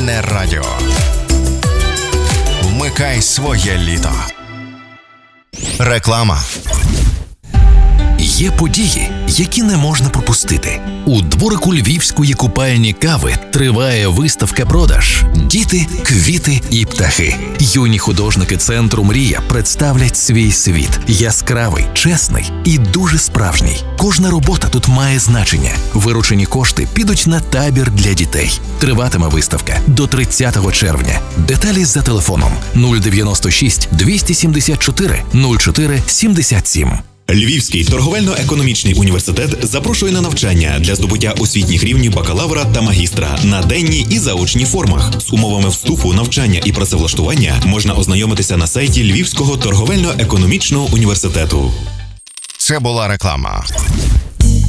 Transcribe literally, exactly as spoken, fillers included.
Торговельне радіо. Вмикай своє літо. Реклама. Є події, які не можна пропустити. У дворику Львівської купальні кави триває виставка-продаж «Діти, квіти і птахи». Юні художники центру «Мрія» представлять свій світ. Яскравий, чесний і дуже справжній. Кожна робота тут має значення. Виручені кошти підуть на табір для дітей. Триватиме виставка до тридцятого червня. Деталі за телефоном нуль дев'яносто шість двісті сімдесят чотири нуль чотири сімдесят сім. Львівський торговельно-економічний університет запрошує на навчання для здобуття освітніх рівнів бакалавра та магістра на денній і заочній формах. З умовами вступу, навчання і працевлаштування можна ознайомитися на сайті Львівського торговельно-економічного університету. Це була реклама.